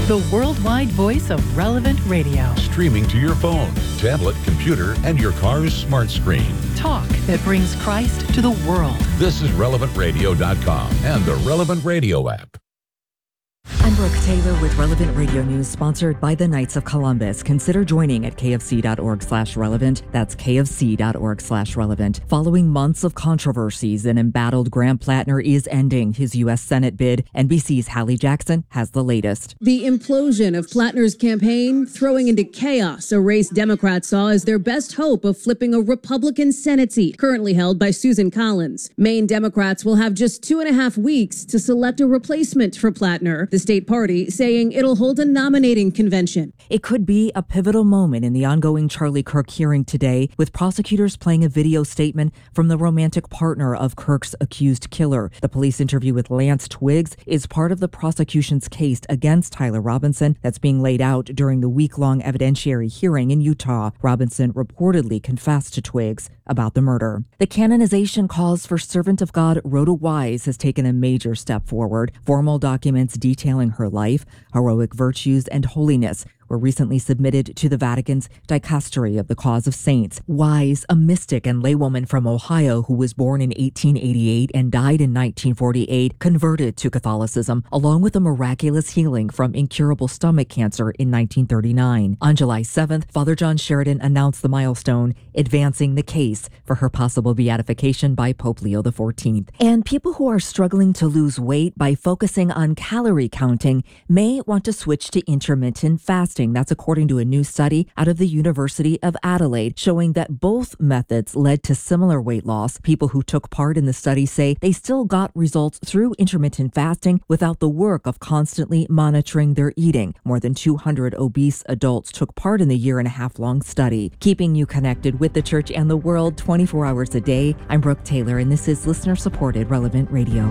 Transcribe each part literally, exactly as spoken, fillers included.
the worldwide voice of Relevant Radio. Streaming to your phone, tablet, computer, and your car's smart screen. Talk that brings Christ to the world. This is relevant radio dot com and the Relevant Radio app. I'm Brooke Taylor with Relevant Radio News, sponsored by the Knights of Columbus. Consider joining at kfc.org slash relevant. That's kfc.org slash relevant. Following months of controversies, an embattled Graham Plattner is ending his U S Senate bid. N B C's Hallie Jackson has the latest. The implosion of Plattner's campaign throwing into chaos a race Democrats saw as their best hope of flipping a Republican Senate seat currently held by Susan Collins. Maine Democrats will have just two and a half weeks to select a replacement for Plattner. The state party saying it'll hold a nominating convention. It could be a pivotal moment in the ongoing Charlie Kirk hearing today, with prosecutors playing a video statement from the romantic partner of Kirk's accused killer. The police interview with Lance Twiggs is part of the prosecution's case against Tyler Robinson that's being laid out during the week-long evidentiary hearing in Utah. Robinson reportedly confessed to Twiggs about the murder. The canonization cause for servant of God Rhoda Wise has taken a major step forward. Formal documents detailing her life, heroic virtues, and holiness were recently submitted to the Vatican's Dicastery of the Cause of Saints. Wise, a mystic and laywoman from Ohio who was born in eighteen eighty-eight and died in nineteen forty-eight, converted to Catholicism, along with a miraculous healing from incurable stomach cancer in nineteen thirty-nine. On July seventh, Father John Sheridan announced the milestone, advancing the case for her possible beatification by Pope Leo the fourteenth. And people who are struggling to lose weight by focusing on calorie counting may want to switch to intermittent fasting. That's according to a new study out of the University of Adelaide, showing that both methods led to similar weight loss. People who took part in the study say they still got results through intermittent fasting without the work of constantly monitoring their eating. More than two hundred obese adults took part in the year and a half long study. Keeping you connected with the church and the world twenty-four hours a day, I'm Brooke Taylor, and this is listener-supported Relevant Radio.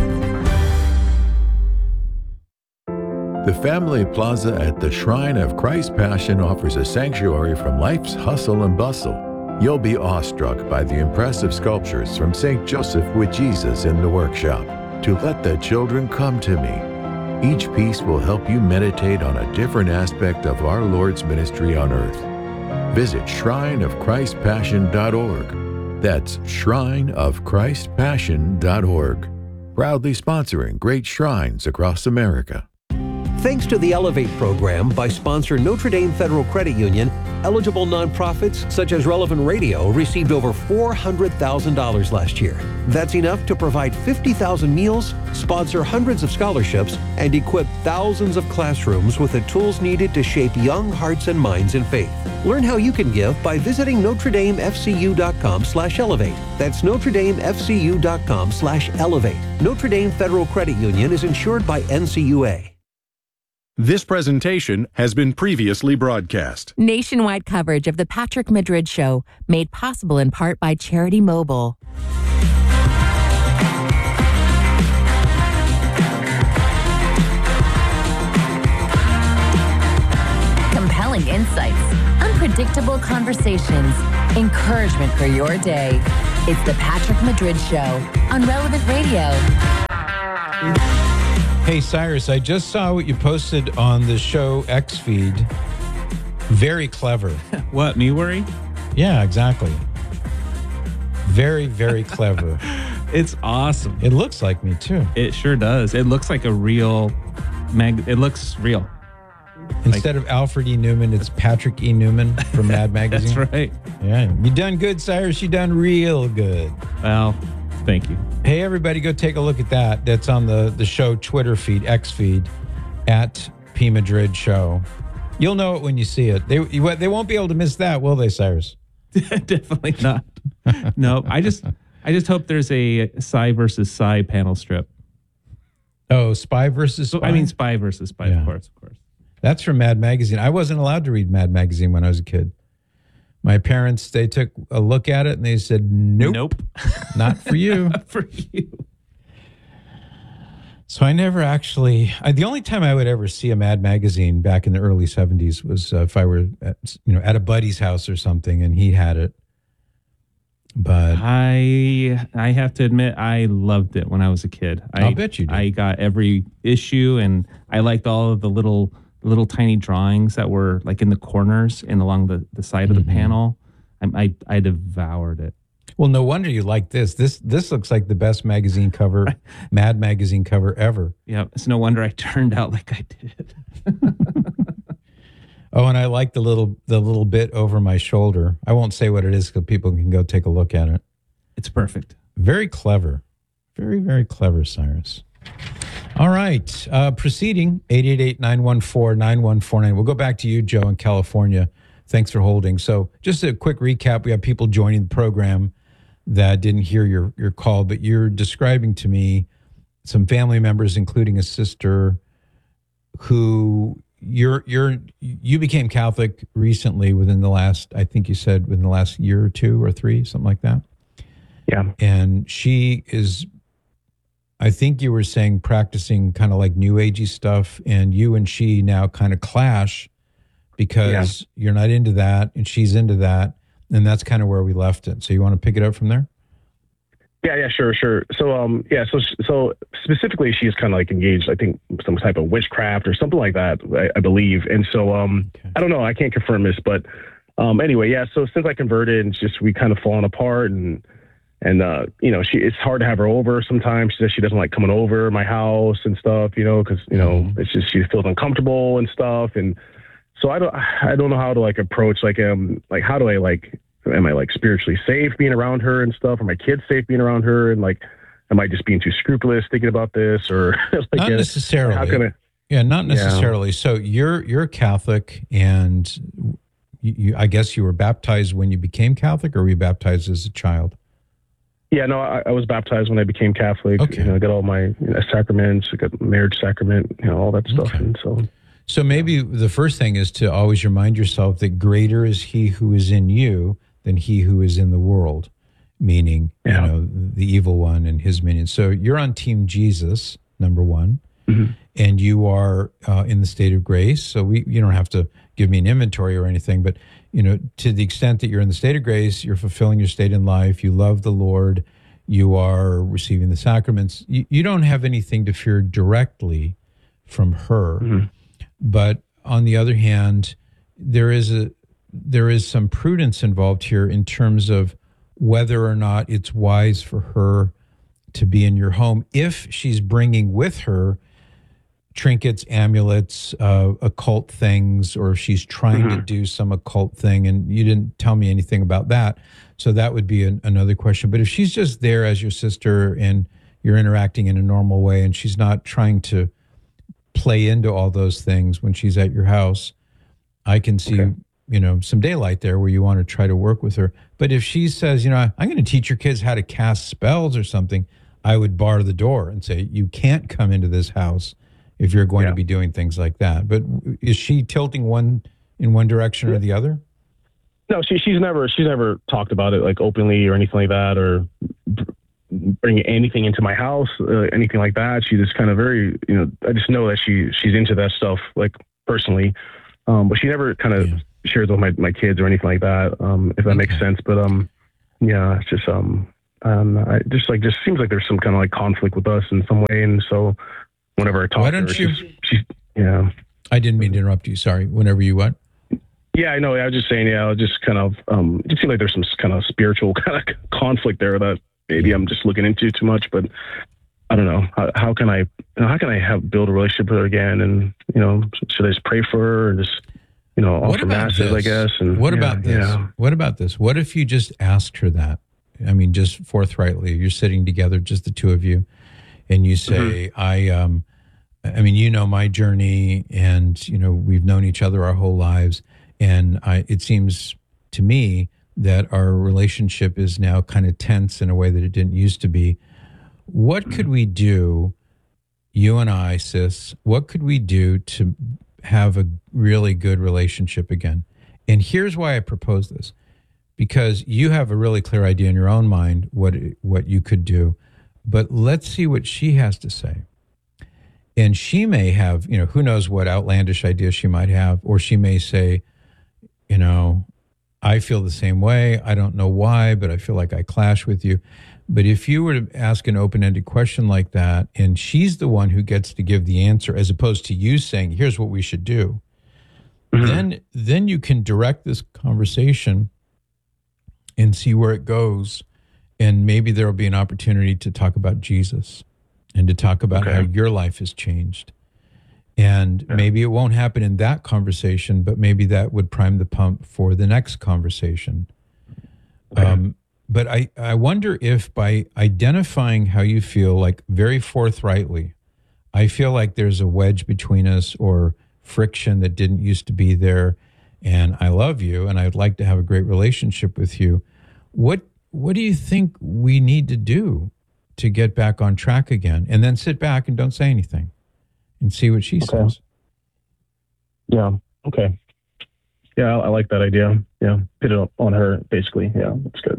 The Family Plaza at the Shrine of Christ Passion offers a sanctuary from life's hustle and bustle. You'll be awestruck by the impressive sculptures from Saint Joseph with Jesus in the workshop, To Let the Children Come to Me. Each piece will help you meditate on a different aspect of our Lord's ministry on earth. Visit shrine of christ passion dot org. That's shrine of christ passion dot org. Proudly sponsoring great shrines across America. Thanks to the Elevate program by sponsor Notre Dame Federal Credit Union, eligible nonprofits such as Relevant Radio received over four hundred thousand dollars last year. That's enough to provide fifty thousand meals, sponsor hundreds of scholarships, and equip thousands of classrooms with the tools needed to shape young hearts and minds in faith. Learn how you can give by visiting notre dame f c u dot com slash elevate. That's notre dame f c u dot com slash elevate. Notre Dame Federal Credit Union is insured by N C U A. This presentation has been previously broadcast. Nationwide coverage of the Patrick Madrid Show, made possible in part by Charity Mobile. Compelling insights, unpredictable conversations, encouragement for your day. It's the Patrick Madrid Show on Relevant Radio. Hey, Cyrus, I just saw what you posted on the show X feed. Very clever. What, me worry? Yeah, exactly. Very, very clever. It's awesome. It looks like me, too. It sure does. It looks like a real mag. It looks real. Instead like, of Alfred E. Newman, it's Patrick E. Newman from Mad Magazine. That's right. Yeah, you done good, Cyrus. You done real good. Well, thank you. Hey, everybody, go take a look at that. That's on the, the show Twitter feed, X feed, at P. Madrid Show. You'll know it when you see it. They they won't be able to miss that, will they, Cyrus? Definitely not. No, I just I just hope there's a Psy versus Psy panel strip. Oh, Spy versus Spy? I mean, Spy versus Spy, yeah. of course, of course. That's from Mad Magazine. I wasn't allowed to read Mad Magazine when I was a kid. My parents, they took a look at it and they said, nope, nope. Not for you. Not for you. So I never actually, I, the only time I would ever see a Mad Magazine back in the early seventies was uh, if I were at, you know, at a buddy's house or something and he had it. But I I have to admit, I loved it when I was a kid. I, I'll bet you did. I got every issue and I liked all of the little little tiny drawings that were like in the corners and along the, the side mm-hmm. of the panel. I, I I devoured it. Well, no wonder you like this. This this looks like the best magazine cover, Mad magazine cover ever. Yeah, it's no wonder I turned out like I did. Oh, and I like the little the little bit over my shoulder. I won't say what it is because people can go take a look at it. It's perfect. Very clever. Very, very clever, Cyrus. All right. Uh, proceeding, eight eight eight, nine one four, nine one four nine. We'll go back to you, Joe, in California. Thanks for holding. So just a quick recap. We have people joining the program that didn't hear your, your call, but you're describing to me some family members, including a sister, who you're you're you became Catholic recently within the last, I think you said within the last year or two or three, something like that. Yeah. And she is, I think you were saying, practicing kind of like new agey stuff, and you and she now kind of clash because yeah. you're not into that and she's into that. And that's kind of where we left it. So you want to pick it up from there? Yeah, yeah, sure, sure. So, um, yeah, so, so specifically, she's kind of like engaged, I think, some type of witchcraft or something like that, I, I believe. And so, um, okay. I don't know, I can't confirm this, but, um, anyway, yeah. So since I converted, it's just we kind of fallen apart, and and uh, you know, she it's hard to have her over sometimes. She says she doesn't like coming over my house and stuff, you know, because you know mm-hmm. it's just she feels uncomfortable and stuff, and so I don't I don't know how to like approach like um like how do I like. Am I like spiritually safe being around her and stuff? Are my kids safe being around her? And like, am I just being too scrupulous thinking about this, or like, not uh, necessarily? How can I, yeah, not necessarily. Yeah. So you're you're a Catholic, and you, you, I guess you were baptized when you became Catholic, or were you baptized as a child? Yeah, no, I, I was baptized when I became Catholic. Okay, you know, I got all my you know, sacraments, I got marriage sacrament, you know, all that stuff, okay. and so. So maybe the first thing is to always remind yourself that greater is He who is in you than he who is in the world, meaning, yeah. you know, the evil one and his minions. So you're on Team Jesus, number one, mm-hmm. and you are uh, in the state of grace. So we, you don't have to give me an inventory or anything, but, you know, to the extent that you're in the state of grace, you're fulfilling your state in life, you love the Lord, you are receiving the sacraments, you, you don't have anything to fear directly from her. Mm-hmm. But on the other hand, there is a, there is some prudence involved here in terms of whether or not it's wise for her to be in your home if she's bringing with her trinkets, amulets, uh, occult things, or if she's trying mm-hmm. to do some occult thing. And you didn't tell me anything about that. So that would be an, another question. But if she's just there as your sister and you're interacting in a normal way and she's not trying to play into all those things when she's at your house, I can see... Okay. you know, some daylight there where you want to try to work with her. But if she says, you know, I'm going to teach your kids how to cast spells or something, I would bar the door and say, you can't come into this house if you're going yeah. to be doing things like that. But is she tilting one in one direction yeah. or the other? No, she she's never she's never talked about it like openly or anything like that, or bring anything into my house, uh, anything like that. She just kind of very, you know, I just know that she she's into that stuff like personally, um, but she never kind of. Yeah. shares with my, my kids or anything like that, um, if that okay. makes sense. But um, yeah, it's just um, um, I just like just seems like there's some kind of like conflict with us in some way, and so whenever I talk Why to don't her, you? she's, she's yeah. I didn't mean to interrupt you. Sorry. Whenever you what? Yeah, I know. I was just saying. Yeah, I was just kind of um, it just seems like there's some kind of spiritual kind of conflict there that maybe I'm just looking into too much, but. I don't know. How, how can I? You know, how can I have build a relationship with her again? And you know, should I just pray for her and just you know offer masses? I guess. And what yeah, about this? Yeah. What about this? What if you just asked her that? I mean, just forthrightly. You're sitting together, just the two of you, and you say, mm-hmm. "I, um, I mean, you know my journey, and you know we've known each other our whole lives, and I. It seems to me that our relationship is now kind of tense in a way that it didn't used to be." What could we do, you and I, sis, what could we do to have a really good relationship again? And here's why I propose this. Because you have a really clear idea in your own mind what what you could do. But let's see what she has to say. And she may have, you know, who knows what outlandish ideas she might have. Or she may say, you know, I feel the same way. I don't know why, but I feel like I clash with you. But if you were to ask an open-ended question like that, and she's the one who gets to give the answer, as opposed to you saying, here's what we should do, mm-hmm. then then you can direct this conversation and see where it goes. And maybe there will be an opportunity to talk about Jesus and to talk about okay. how your life has changed. And yeah. maybe it won't happen in that conversation, but maybe that would prime the pump for the next conversation. Okay. Um, but I, I wonder if by identifying how you feel, like very forthrightly, I feel like there's a wedge between us or friction that didn't used to be there, and I love you and I'd like to have a great relationship with you. What what do you think we need to do to get back on track again? And then sit back and don't say anything and see what she okay. says. Yeah. Okay. Yeah, I, I like that idea. Yeah. Put it on her, basically. Yeah, that's good.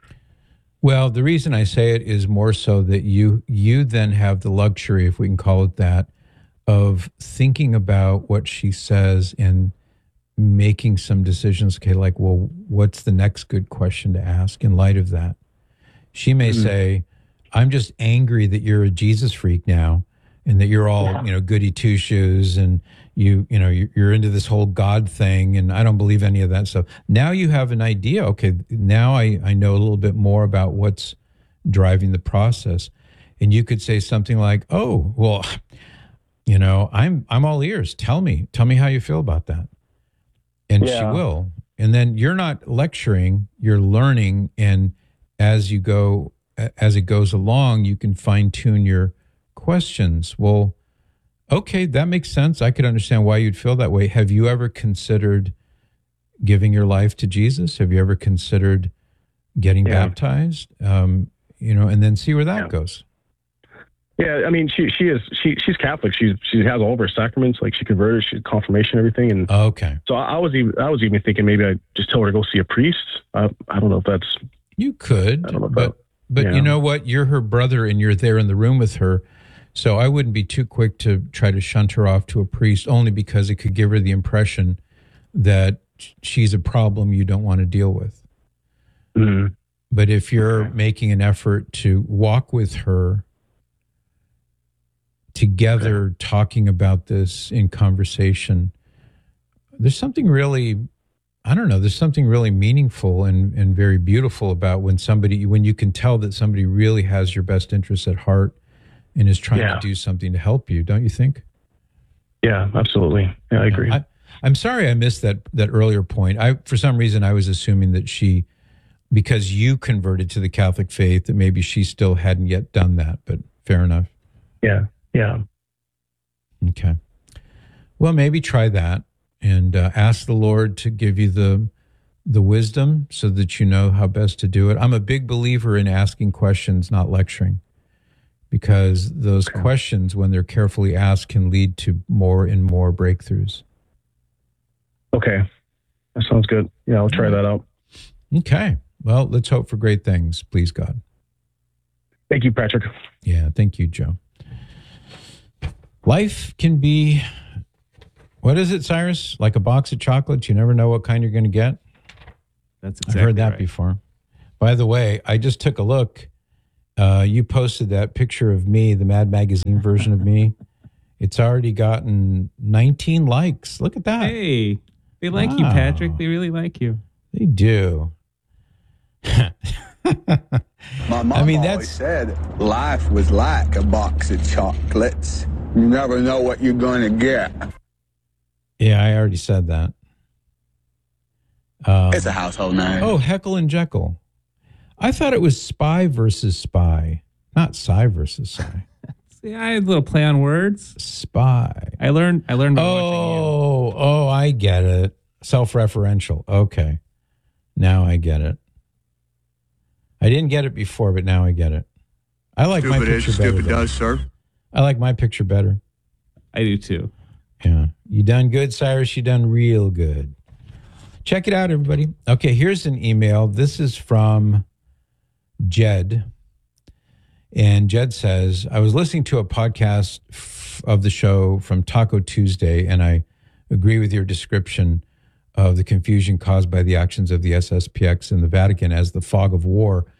Well, the reason I say it is more so that you you then have the luxury, if we can call it that, of thinking about what she says and making some decisions. Okay, like, well, what's the next good question to ask in light of that? She may mm-hmm. say, I'm just angry that you're a Jesus freak now and that you're all, yeah. you know, goody two shoes and you, you know, you're into this whole God thing and I don't believe any of that stuff. Now you have an idea. Okay, now I, I know a little bit more about what's driving the process. And you could say something like, oh, well, you know, I'm I'm all ears. Tell me. Tell me how you feel about that. And yeah. she will. And then you're not lecturing, you're learning. And as you go, as it goes along, you can fine tune your questions. Well, okay, that makes sense. I could understand why you'd feel that way. Have you ever considered giving your life to Jesus? Have you ever considered getting yeah. baptized? Um, you know, and then see where that yeah. goes. Yeah, I mean, she she is she she's Catholic. She she has all of her sacraments. Like she converted, she's confirmation, everything. And okay, so I, I was even I was even thinking maybe I just tell her to go see a priest. I I don't know if that's you could, I don't know if but that, but yeah. you know what? You're her brother, and you're there in the room with her. So I wouldn't be too quick to try to shunt her off to a priest, only because it could give her the impression that she's a problem you don't want to deal with. Mm-hmm. But if you're okay. making an effort to walk with her together, okay. talking about this in conversation, there's something really, I don't know, there's something really meaningful and, and very beautiful about when somebody, when you can tell that somebody really has your best interests at heart and is trying yeah. to do something to help you, don't you think? Yeah, absolutely. Yeah, I agree. I, I'm sorry I missed that that earlier point. I, for some reason, I was assuming that she, because you converted to the Catholic faith, that maybe she still hadn't yet done that, but fair enough. Yeah, yeah. Okay. Well, maybe try that and uh, ask the Lord to give you the the wisdom so that you know how best to do it. I'm a big believer in asking questions, not lecturing, because those okay. questions, when they're carefully asked, can lead to more and more breakthroughs. Okay. That sounds good. Yeah, I'll try that out. Okay. Well, let's hope for great things, please God. Thank you, Patrick. Yeah, thank you, Joe. Life can be, what is it, Cyrus? Like a box of chocolates. You never know what kind you're going to get. That's exactly I've heard that right. before. By the way, I just took a look. Uh, you posted that picture of me, the Mad Magazine version of me. It's already gotten nineteen likes. Look at that. Hey, they like wow. you, Patrick. They really like you. They do. My mom I mean, always that's... said life was like a box of chocolates. You never know what you're going to get. Yeah, I already said that. Um, it's a household name. Oh, Heckle and Jekyll. I thought it was spy versus spy, not Psy versus Psy. See, I had a little play on words. Spy. I learned. I learned. By oh, watching you. oh, I get it. Self-referential. Okay, now I get it. I didn't get it before, but now I get it. I like stupid my picture is, better. Stupid though. does, sir. I like my picture better. I do too. Yeah, you done good, Cyrus. You done real good. Check it out, everybody. Okay, here's an email. This is from Jed. And Jed says, I was listening to a podcast f- of the show from Taco Tuesday, and I agree with your description of the confusion caused by the actions of the S S P X and the Vatican as the fog of war.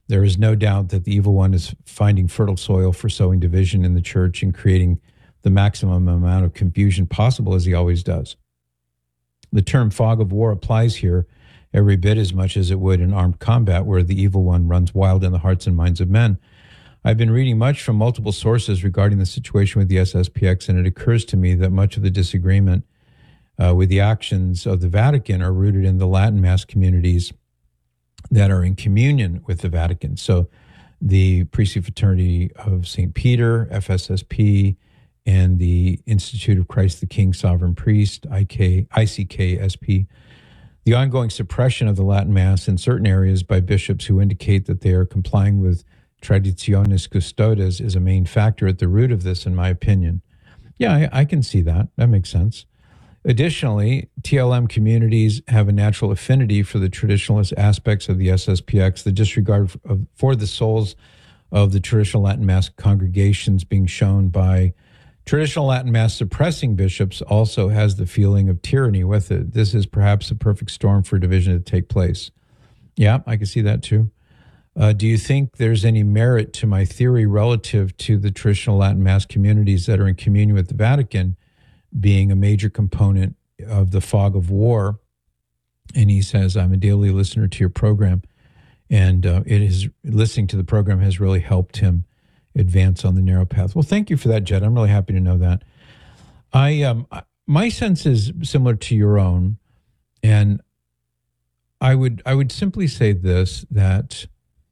There is no doubt that the evil one is finding fertile soil for sowing division in the church and creating the maximum amount of confusion possible, as he always does. The term fog of war applies here every bit as much as it would in armed combat, where the evil one runs wild in the hearts and minds of men. I've been reading much from multiple sources regarding the situation with the S S P X, and it occurs to me that much of the disagreement uh, with the actions of the Vatican are rooted in the Latin Mass communities that are in communion with the Vatican. So the Priestly Fraternity of Saint Peter, F S S P, and the Institute of Christ the King Sovereign Priest, I C K S P. The ongoing suppression of the Latin Mass in certain areas by bishops who indicate that they are complying with Traditionis Custodes is a main factor at the root of this, in my opinion. Yeah, I, I can see that. That makes sense. Additionally, T L M communities have a natural affinity for the traditionalist aspects of the S S P X. The disregard of, for the souls of the traditional Latin Mass congregations being shown by traditional Latin Mass suppressing bishops also has the feeling of tyranny with it. This is perhaps a perfect storm for division to take place. Yeah, I can see that too. Uh, do you think there's any merit to my theory relative to the traditional Latin Mass communities that are in communion with the Vatican being a major component of the fog of war? And he says, I'm a daily listener to your program, and uh, it is listening to the program has really helped him advance on the narrow path. Well, thank you for that, Jed. I'm really happy to know that. I um, my sense is similar to your own, and I would I would simply say this, that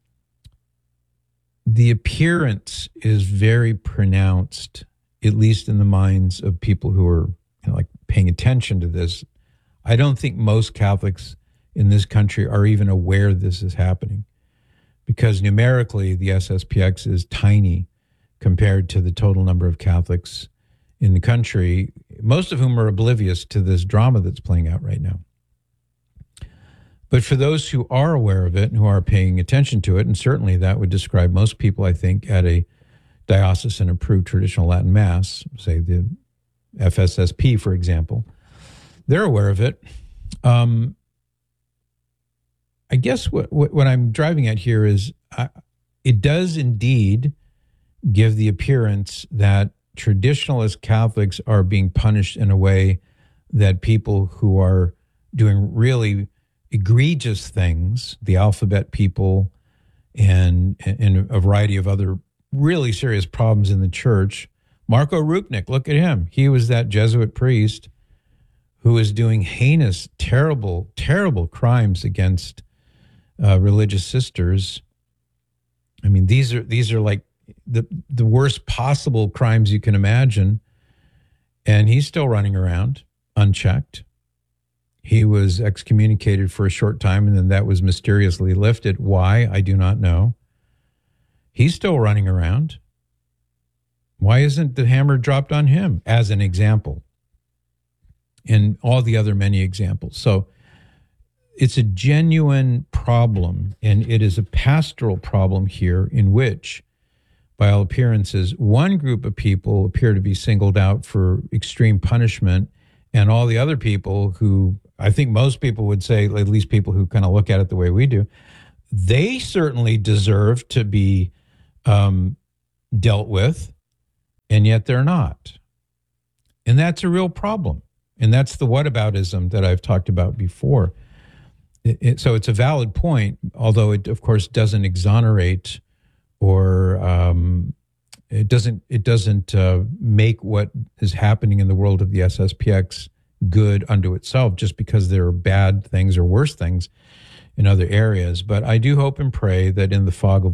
the appearance is very pronounced, at least in the minds of people who are, you know, like paying attention to this. I don't think most Catholics in this country are even aware this is happening, because numerically the S S P X is tiny compared to the total number of Catholics in the country, most of whom are oblivious to this drama that's playing out right now. But for those who are aware of it and who are paying attention to it, and certainly that would describe most people, I think, at a diocesan approved traditional Latin Mass, say the F S S P, for example, they're aware of it. Um, I guess what, what, what I'm driving at here is uh, it does indeed give the appearance that traditionalist Catholics are being punished in a way that people who are doing really egregious things, the alphabet people and, and a variety of other really serious problems in the church. Marco Rupnik, look at him. He was that Jesuit priest who was doing heinous, terrible, terrible crimes against uh, religious sisters. I mean, these are these are like the the worst possible crimes you can imagine. And he's still running around unchecked. He was excommunicated for a short time, and then that was mysteriously lifted. Why? I do not know. He's still running around. Why isn't the hammer dropped on him, as an example? And all the other many examples. So it's a genuine problem, and it is a pastoral problem here in which, by all appearances, one group of people appear to be singled out for extreme punishment, and all the other people who, I think most people would say, at least people who kind of look at it the way we do, they certainly deserve to be um, dealt with, and yet they're not. And that's a real problem. And that's the whataboutism that I've talked about before. It, it, so it's a valid point, although it, of course, doesn't exonerate or um, it doesn't it doesn't uh, make what is happening in the world of the S S P X good unto itself, just because there are bad things or worse things in other areas. But I do hope and pray that in the fog of